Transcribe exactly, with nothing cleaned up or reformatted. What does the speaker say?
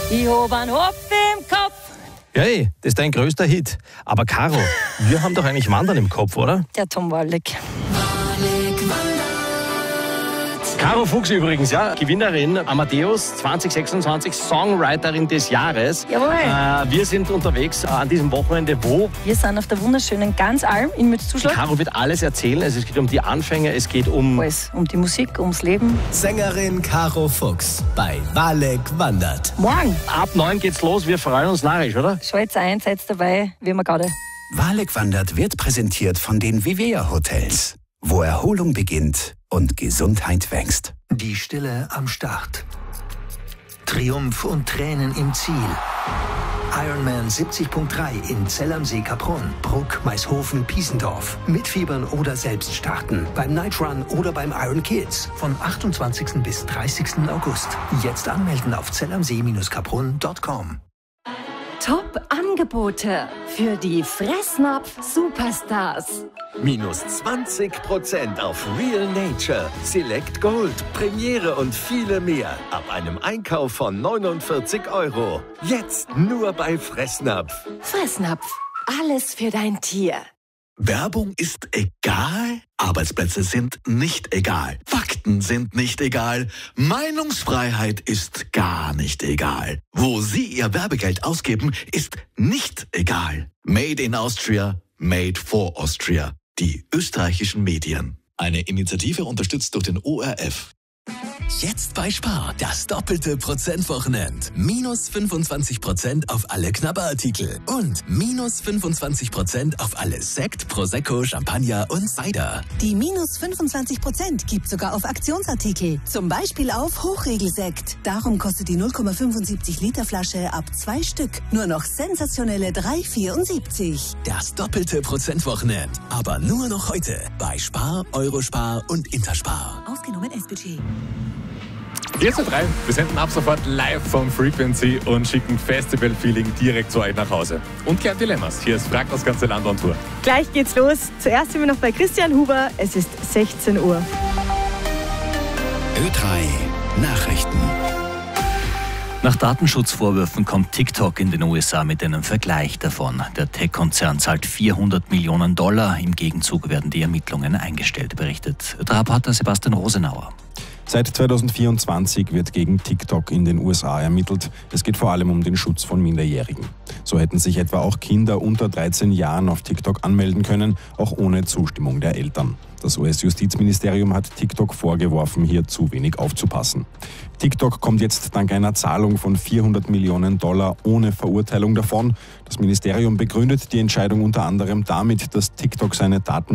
Ich hab einen Hopf im Kopf. Hey, das ist dein größter Hit. Aber Caro, wir haben doch eigentlich Wandern im Kopf, oder? Der Tom Waldeck. Caro Fuchs übrigens, ja, Gewinnerin Amadeus zwanzig sechsundzwanzig, Songwriterin des Jahres. Jawohl. Äh, wir sind unterwegs äh, an diesem Wochenende. Wo? Wir sind auf der wunderschönen Ganzalm in Mützzuschlag. Caro wird alles erzählen. Also es geht um die Anfänge, es geht um... Alles, um die Musik, ums Leben. Sängerin Caro Fuchs bei Waldeck wandert. Morgen. Ab neun geht's los, wir freuen uns narrisch, oder? Schalt's ein, seid dabei, wie wir gerade. Waldeck wandert wird präsentiert von den Vivea Hotels, wo Erholung beginnt und Gesundheit wächst. Die Stille am Start. Triumph und Tränen im Ziel. Ironman siebzig Punkt drei in Zell am See, Kaprun, Bruck, Maishofen, Piesendorf. Mitfiebern oder selbst starten. Beim Night Run oder beim Iron Kids. Von achtundzwanzigsten bis dreißigsten August. Jetzt anmelden auf zellamsee Kaprun Punkt com. Top-Angebote für die Fressnapf-Superstars. Minus zwanzig Prozent auf Real Nature, Select Gold, Premiere und viele mehr. Ab einem Einkauf von neunundvierzig Euro. Jetzt nur bei Fressnapf. Fressnapf, alles für dein Tier. Werbung ist egal, Arbeitsplätze sind nicht egal, Fakten sind nicht egal, Meinungsfreiheit ist gar nicht egal. Wo Sie Ihr Werbegeld ausgeben, ist nicht egal. Made in Austria, made for Austria. Die österreichischen Medien. Eine Initiative unterstützt durch den O R F. Jetzt bei Spar, das doppelte Prozentwochenend. Minus fünfundzwanzig Prozent auf alle Knabberartikel und minus fünfundzwanzig Prozent auf alle Sekt, Prosecco, Champagner und Cider. Die minus fünfundzwanzig Prozent gibt sogar auf Aktionsartikel. Zum Beispiel auf Hochregelsekt. Darum kostet die null Komma fünfundsiebzig Liter Flasche ab zwei Stück nur noch sensationelle drei Komma vierundsiebzig. Das doppelte Prozentwochenend. Aber nur noch heute bei Spar, Eurospar und Interspar. Ausgenommen S-Budget. vier zu drei. Wir senden ab sofort live vom Frequency und schicken Festival-Feeling direkt zu euch nach Hause. Und klären Dilemmas. Hier ist Frag das ganze Land on Tour. Gleich geht's los. Zuerst sind wir noch bei Christian Huber. Es ist sechzehn Uhr. Ö drei Nachrichten. Nach Datenschutzvorwürfen kommt TikTok in den U S A mit einem Vergleich davon. Der Tech-Konzern zahlt vierhundert Millionen Dollar. Im Gegenzug werden die Ermittlungen eingestellt, berichtet der Reporter Sebastian Rosenauer. Seit zweitausendvierundzwanzig wird gegen TikTok in den U S A ermittelt. Es geht vor allem um den Schutz von Minderjährigen. So hätten sich etwa auch Kinder unter dreizehn Jahren auf TikTok anmelden können, auch ohne Zustimmung der Eltern. Das U S-Justizministerium hat TikTok vorgeworfen, hier zu wenig aufzupassen. TikTok kommt jetzt dank einer Zahlung von vierhundert Millionen Dollar ohne Verurteilung davon. Das Ministerium begründet die Entscheidung unter anderem damit, dass TikTok seine Daten